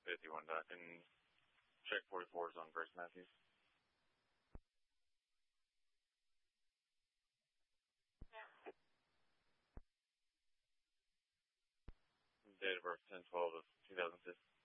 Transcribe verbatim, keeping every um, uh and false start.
fifty-one Dock and check forty-fours on Grace Matthews. Date of birth ten twelve of two thousand six.